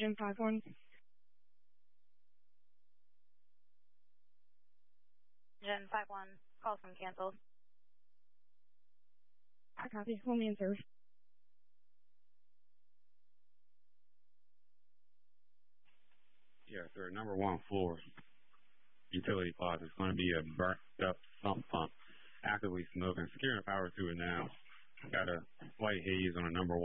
Gen 5-1. Gen 5-1, call's been canceled. I copy. Hold me in serve. Yeah, sir. Number 1 floor. Utility closet. It's going to be a burnt up sump pump. Actively smoking. Securing power to it now. Got a slight haze on a number 1.